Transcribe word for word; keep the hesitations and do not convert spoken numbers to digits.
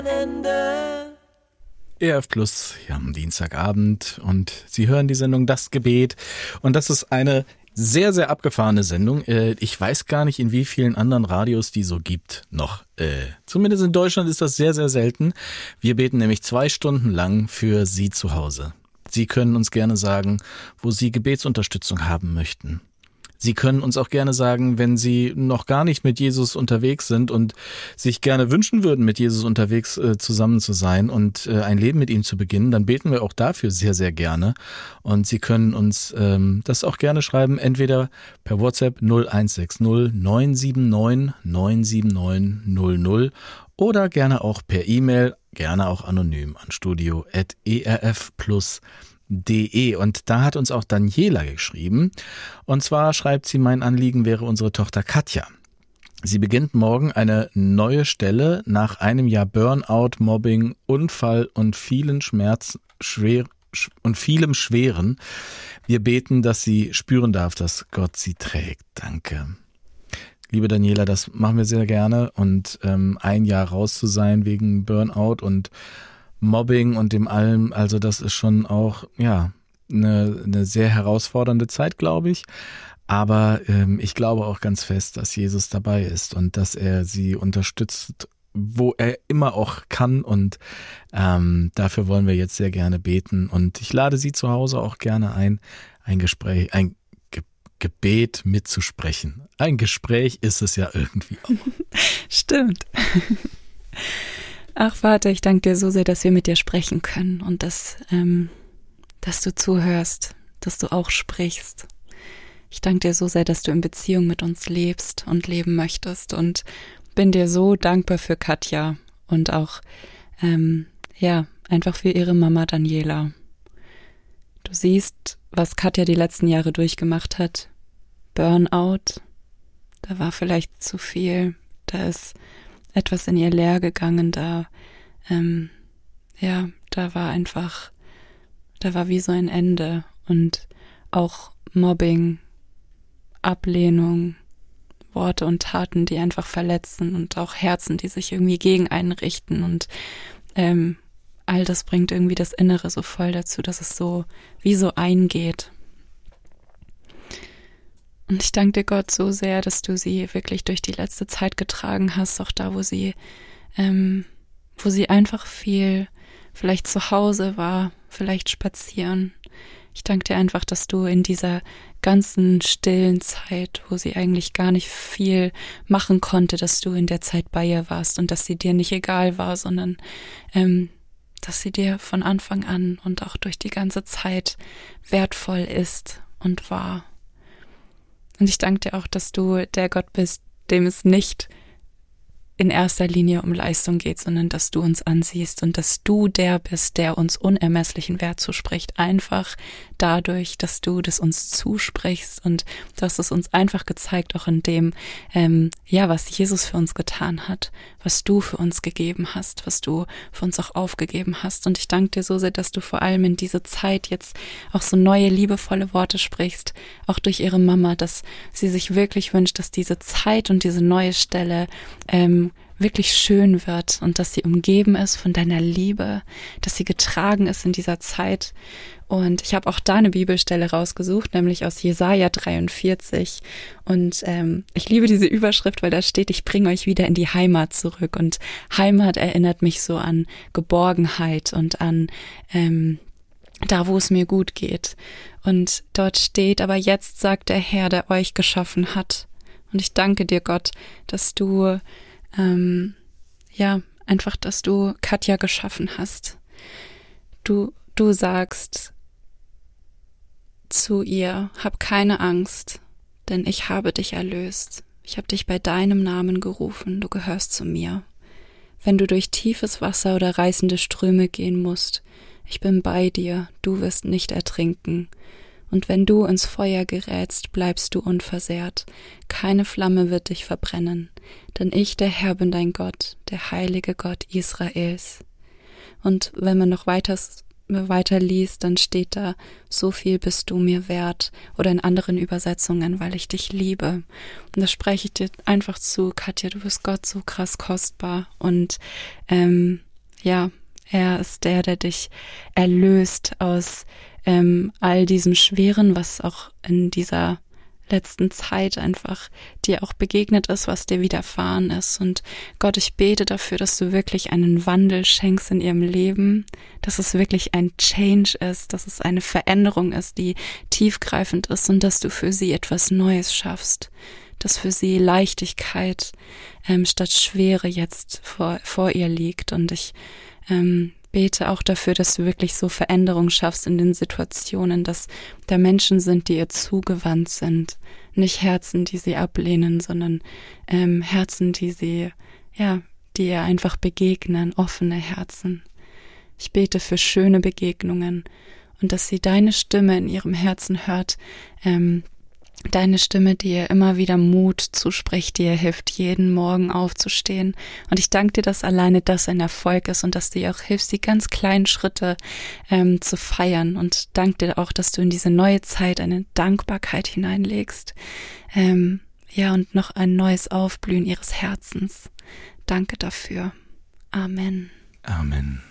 E R F Plus hier am Dienstagabend und Sie hören die Sendung Das Gebet und das ist eine sehr, sehr abgefahrene Sendung. Ich weiß gar nicht, in wie vielen anderen Radios die so gibt noch. Zumindest in Deutschland ist das sehr, sehr selten. Wir beten nämlich zwei Stunden lang für Sie zu Hause. Sie können uns gerne sagen, wo Sie Gebetsunterstützung haben möchten. Sie können uns auch gerne sagen, wenn Sie noch gar nicht mit Jesus unterwegs sind und sich gerne wünschen würden, mit Jesus unterwegs äh, zusammen zu sein und äh, ein Leben mit ihm zu beginnen, dann beten wir auch dafür sehr, sehr gerne. Und Sie können uns ähm, das auch gerne schreiben, entweder per WhatsApp null eins sechs null neun sieben neun neun sieben neun null null oder gerne auch per E-Mail, gerne auch anonym an studio at e r f plus punkt de. Und da hat uns auch Daniela geschrieben. Und zwar schreibt sie, mein Anliegen wäre unsere Tochter Katja. Sie beginnt morgen eine neue Stelle nach einem Jahr Burnout, Mobbing, Unfall und vielen Schmerzen, schwer, und vielem Schweren. Wir beten, dass sie spüren darf, dass Gott sie trägt. Danke. Liebe Daniela, das machen wir sehr gerne. Und ähm, ein Jahr raus zu sein wegen Burnout und Mobbing und dem allem, also das ist schon auch, ja, eine, eine sehr herausfordernde Zeit, glaube ich. Aber ähm, ich glaube auch ganz fest, dass Jesus dabei ist und dass er sie unterstützt, wo er immer auch kann. Und ähm, dafür wollen wir jetzt sehr gerne beten. Und ich lade Sie zu Hause auch gerne ein, ein Gespräch, ein Ge- Gebet mitzusprechen. Ein Gespräch ist es ja irgendwie auch. Stimmt. Ach Vater, ich danke dir so sehr, dass wir mit dir sprechen können und dass, ähm, dass du zuhörst, dass du auch sprichst. Ich danke dir so sehr, dass du in Beziehung mit uns lebst und leben möchtest und bin dir so dankbar für Katja und auch, ähm, ja, einfach für ihre Mama Daniela. Du siehst, was Katja die letzten Jahre durchgemacht hat. Burnout, da war vielleicht zu viel, da ist etwas in ihr leer gegangen, da, ähm, ja, da war einfach, da war wie so ein Ende und auch Mobbing, Ablehnung, Worte und Taten, die einfach verletzen und auch Herzen, die sich irgendwie gegen einen richten und ähm, all das bringt irgendwie das Innere so voll dazu, dass es so wie so eingeht. Und ich danke dir, Gott, so sehr, dass du sie wirklich durch die letzte Zeit getragen hast, auch da, wo sie, ähm, wo sie einfach viel vielleicht zu Hause war, vielleicht spazieren. Ich danke dir einfach, dass du in dieser ganzen stillen Zeit, wo sie eigentlich gar nicht viel machen konnte, dass du in der Zeit bei ihr warst und dass sie dir nicht egal war, sondern ähm, dass sie dir von Anfang an und auch durch die ganze Zeit wertvoll ist und war. Und ich danke dir auch, dass du der Gott bist, dem es nicht in erster Linie um Leistung geht, sondern dass du uns ansiehst und dass du der bist, der uns unermesslichen Wert zuspricht. Einfach dadurch, dass du das uns zusprichst und du hast es uns einfach gezeigt, auch in dem, ähm, ja, was Jesus für uns getan hat, was du für uns gegeben hast, was du für uns auch aufgegeben hast. Und ich danke dir so sehr, dass du vor allem in diese Zeit jetzt auch so neue, liebevolle Worte sprichst, auch durch ihre Mama, dass sie sich wirklich wünscht, dass diese Zeit und diese neue Stelle ähm, wirklich schön wird und dass sie umgeben ist von deiner Liebe, dass sie getragen ist in dieser Zeit. Und ich habe auch da eine Bibelstelle rausgesucht, nämlich aus Jesaja dreiundvierzig. Und ähm, ich liebe diese Überschrift, weil da steht, ich bringe euch wieder in die Heimat zurück. Und Heimat erinnert mich so an Geborgenheit und an ähm, da, wo es mir gut geht. Und dort steht, aber jetzt sagt der Herr, der euch geschaffen hat. Und ich danke dir, Gott, dass du Ähm, ja, einfach, dass du Katja geschaffen hast. Du, du sagst zu ihr, hab keine Angst, denn ich habe dich erlöst. Ich habe dich bei deinem Namen gerufen, du gehörst zu mir. Wenn du durch tiefes Wasser oder reißende Ströme gehen musst, ich bin bei dir, du wirst nicht ertrinken. Und wenn du ins Feuer gerätst, bleibst du unversehrt. Keine Flamme wird dich verbrennen. Denn ich, der Herr, bin dein Gott, der heilige Gott Israels. Und wenn man noch weiter, weiter liest, dann steht da, so viel bist du mir wert. Oder in anderen Übersetzungen, weil ich dich liebe. Und das spreche ich dir einfach zu, Katja, du bist Gott so krass kostbar. Und ähm, ja, er ist der, der dich erlöst aus ähm, all diesem Schweren, was auch in dieser letzten Zeit einfach dir auch begegnet ist, was dir widerfahren ist. Und Gott, ich bete dafür, dass du wirklich einen Wandel schenkst in ihrem Leben, dass es wirklich ein Change ist, dass es eine Veränderung ist, die tiefgreifend ist und dass du für sie etwas Neues schaffst, dass für sie Leichtigkeit ähm, statt Schwere jetzt vor, vor ihr liegt. Und ich ähm, bete auch dafür, dass du wirklich so Veränderung schaffst in den Situationen, dass da Menschen sind, die ihr zugewandt sind. Nicht Herzen, die sie ablehnen, sondern ähm, Herzen, die sie, ja, die ihr einfach begegnen, offene Herzen. Ich bete für schöne Begegnungen und dass sie deine Stimme in ihrem Herzen hört, ähm, deine Stimme, die ihr immer wieder Mut zuspricht, die ihr hilft, jeden Morgen aufzustehen. Und ich danke dir, dass alleine das ein Erfolg ist und dass du ihr auch hilfst, die ganz kleinen Schritte ähm, zu feiern. Und danke dir auch, dass du in diese neue Zeit eine Dankbarkeit hineinlegst. Ähm, ja, und noch ein neues Aufblühen ihres Herzens. Danke dafür. Amen. Amen.